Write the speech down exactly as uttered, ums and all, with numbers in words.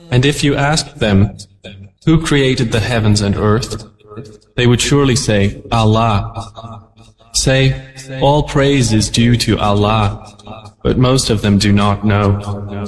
And if you asked them, who created the heavens and earth, they would surely say, Allah. Say, all praise is due to Allah, but most of them do not know.